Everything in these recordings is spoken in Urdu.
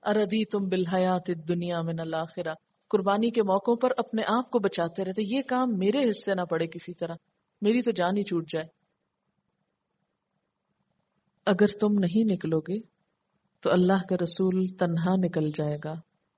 اردیتم بالحیات الدنیا من الآخرہ، قربانی کے موقعوں پر اپنے آپ کو بچاتے رہتے، یہ کام میرے حصے نہ پڑے کسی طرح، میری تو جان ہی چھوٹ جائے۔ اگر تم نہیں نکلو گے تو اللہ کا رسول تنہا نکل جائے گا،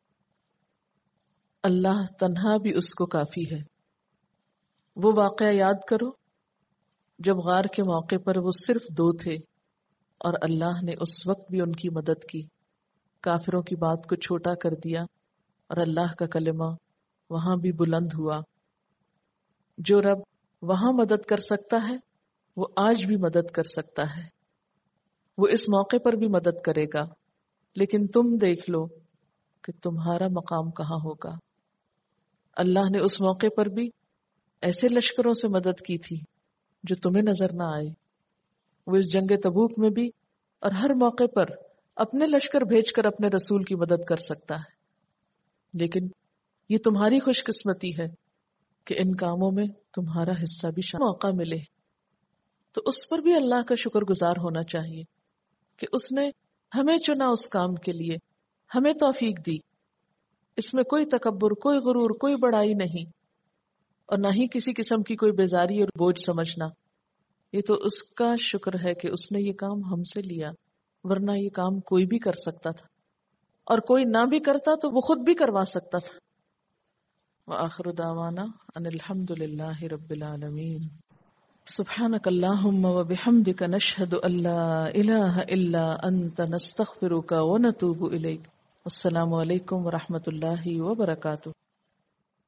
اللہ تنہا بھی اس کو کافی ہے۔ وہ واقعہ یاد کرو جب غار کے موقع پر وہ صرف 2 تھے اور اللہ نے اس وقت بھی ان کی مدد کی، کافروں کی بات کو چھوٹا کر دیا اور اللہ کا کلمہ وہاں بھی بلند ہوا۔ جو رب وہاں مدد کر سکتا ہے وہ آج بھی مدد کر سکتا ہے، وہ اس موقع پر بھی مدد کرے گا، لیکن تم دیکھ لو کہ تمہارا مقام کہاں ہوگا۔ اللہ نے اس موقع پر بھی ایسے لشکروں سے مدد کی تھی جو تمہیں نظر نہ آئے، وہ اس جنگ تبوک میں بھی اور ہر موقع پر اپنے لشکر بھیج کر اپنے رسول کی مدد کر سکتا ہے، لیکن یہ تمہاری خوش قسمتی ہے کہ ان کاموں میں تمہارا حصہ بھی موقع ملے، تو اس پر بھی اللہ کا شکر گزار ہونا چاہیے کہ اس نے ہمیں چنا اس کام کے لیے، ہمیں توفیق دی۔ اس میں کوئی تکبر، کوئی غرور، کوئی بڑائی نہیں، اور نہ ہی کسی قسم کی کوئی بیزاری اور بوجھ سمجھنا۔ یہ تو اس کا شکر ہے کہ اس نے یہ کام ہم سے لیا، ورنہ یہ کام کوئی بھی کر سکتا تھا، اور کوئی نہ بھی کرتا تو وہ خود بھی کروا سکتا تھا۔ وآخر دعوانا ان الحمد للہ رب العالمین۔ سبحانک اللہم وبحمدک نشہد ان لا الہ الا انت نستغفرک ونتوب الیک۔ السلام علیکم ورحمۃ اللہ وبرکاتہ۔